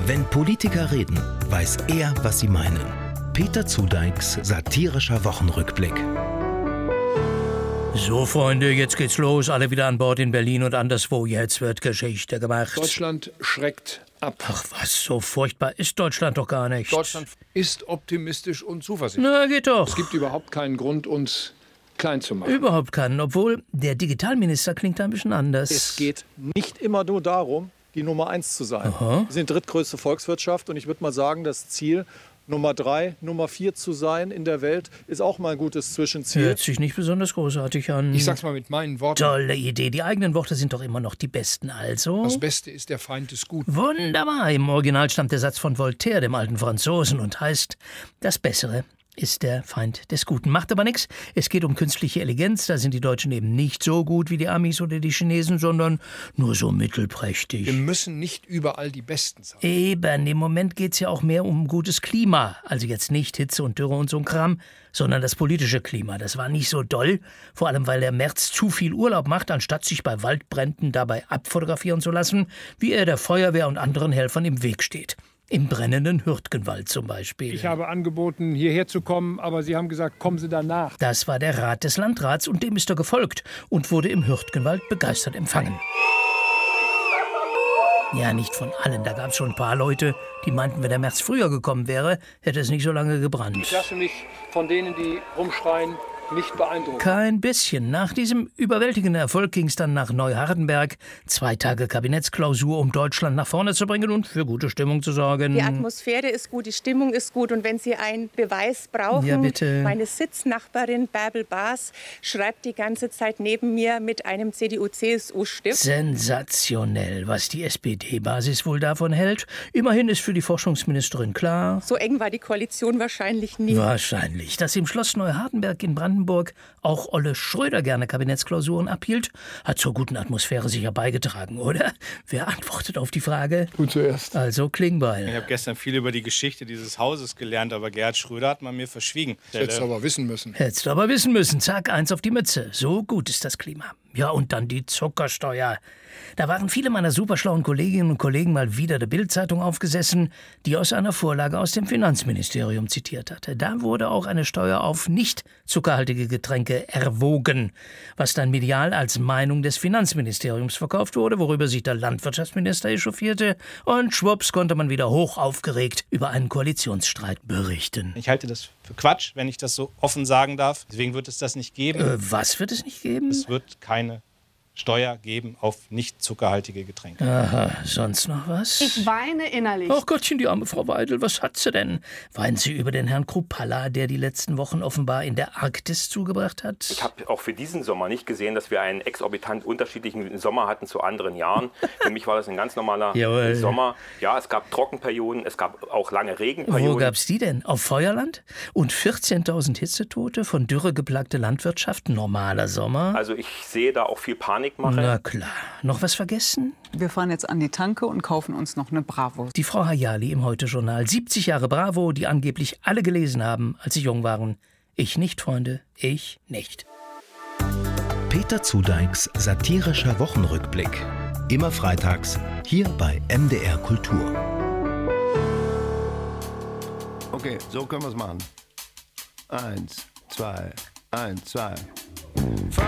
Wenn Politiker reden, weiß er, was sie meinen. Peter Zudeiks satirischer Wochenrückblick. So, Freunde, jetzt geht's los. Alle wieder an Bord in Berlin und anderswo. Jetzt wird Geschichte gemacht. Deutschland schreckt ab. Ach was, so furchtbar ist Deutschland doch gar nicht. Deutschland ist optimistisch und zuversichtlich. Na, geht doch. Es gibt überhaupt keinen Grund, uns klein zu machen. Überhaupt keinen, obwohl der Digitalminister klingt ein bisschen anders. Es geht nicht immer nur darum, die Nummer 1 zu sein. Aha. Wir sind drittgrößte Volkswirtschaft und ich würde mal sagen, das Ziel, Nummer 3, Nummer 4 zu sein in der Welt, ist auch mal ein gutes Zwischenziel. Hört sich nicht besonders großartig an. Ich sag's mal mit meinen Worten. Tolle Idee. Die eigenen Worte sind doch immer noch die besten, also. Das Beste ist der Feind des Guten. Wunderbar. Im Original stammt der Satz von Voltaire, dem alten Franzosen, und heißt: Das Bessere ist der Feind des Guten. Macht aber nichts. Es geht um künstliche Intelligenz. Da sind die Deutschen eben nicht so gut wie die Amis oder die Chinesen, sondern nur so mittelprächtig. Wir müssen nicht überall die Besten sein. Eben, im Moment geht's ja auch mehr um gutes Klima. Also jetzt nicht Hitze und Dürre und so ein Kram, sondern das politische Klima. Das war nicht so doll, vor allem weil der Merz zu viel Urlaub macht, anstatt sich bei Waldbränden dabei abfotografieren zu lassen, wie er der Feuerwehr und anderen Helfern im Weg steht. Im brennenden Hürtgenwald zum Beispiel. Ich habe angeboten, hierher zu kommen, aber Sie haben gesagt, kommen Sie danach. Das war der Rat des Landrats und dem ist er gefolgt und wurde im Hürtgenwald begeistert empfangen. Ja, nicht von allen. Da gab es schon ein paar Leute, die meinten, wenn der März früher gekommen wäre, hätte es nicht so lange gebrannt. Ich lasse mich von denen, die rumschreien, nicht beeindrucken. Kein bisschen. Nach diesem überwältigenden Erfolg ging es dann nach Neuhardenberg. 2 Tage Kabinettsklausur, um Deutschland nach vorne zu bringen und für gute Stimmung zu sorgen. Die Atmosphäre ist gut, die Stimmung ist gut. Und wenn Sie einen Beweis brauchen, ja, bitte. Meine Sitznachbarin Bärbel Baas schreibt die ganze Zeit neben mir mit einem CDU-CSU-Stift. Sensationell, was die SPD-Basis wohl davon hält. Immerhin ist für die Forschungsministerin klar. So eng war die Koalition wahrscheinlich nie. Wahrscheinlich, dass im Schloss Neuhardenberg in Brandenburg auch Olle Schröder gerne Kabinettsklausuren abhielt, hat zur guten Atmosphäre sicher beigetragen, oder? Wer antwortet auf die Frage? Du zuerst. Also Klingbeil. Ich habe gestern viel über die Geschichte dieses Hauses gelernt, aber Gerhard Schröder hat man mir verschwiegen. Hättest du aber wissen müssen. Hättest du aber wissen müssen. Zack, 1 auf die Mütze. So gut ist das Klima. Ja, und dann die Zuckersteuer. Da waren viele meiner superschlauen Kolleginnen und Kollegen mal wieder der Bild-Zeitung aufgesessen, die aus einer Vorlage aus dem Finanzministerium zitiert hatte. Da wurde auch eine Steuer auf nicht zuckerhaltige Getränke erwogen, was dann medial als Meinung des Finanzministeriums verkauft wurde, worüber sich der Landwirtschaftsminister echauffierte, und schwupps konnte man wieder hoch aufgeregt über einen Koalitionsstreit berichten. Ich halte das für Quatsch, wenn ich das so offen sagen darf. Deswegen wird es das nicht geben. Was wird es nicht geben? Es wird keine Steuer geben auf nicht zuckerhaltige Getränke. Aha, sonst noch was? Ich weine innerlich. Ach Gottchen, die arme Frau Weidel, was hat sie denn? Weint sie über den Herrn Kruppalla, der die letzten Wochen offenbar in der Arktis zugebracht hat? Ich habe auch für diesen Sommer nicht gesehen, dass wir einen exorbitant unterschiedlichen Sommer hatten zu anderen Jahren. Für mich war das ein ganz normaler Jawohl. Sommer. Ja, es gab Trockenperioden, es gab auch lange Regenperioden. Wo gab's die denn? Auf Feuerland? Und 14.000 Hitzetote, von Dürre geplagte Landwirtschaft, normaler Sommer? Also ich sehe da auch viel Panikmache. Na klar. Noch was vergessen? Wir fahren jetzt an die Tanke und kaufen uns noch eine Bravo. Die Frau Hayali im Heute-Journal. 70 Jahre Bravo, die angeblich alle gelesen haben, als sie jung waren. Ich nicht, Freunde. Ich nicht. Peter Zudeiks satirischer Wochenrückblick. Immer freitags hier bei MDR Kultur. Okay, so können wir es machen. 1, 2, 1, 2.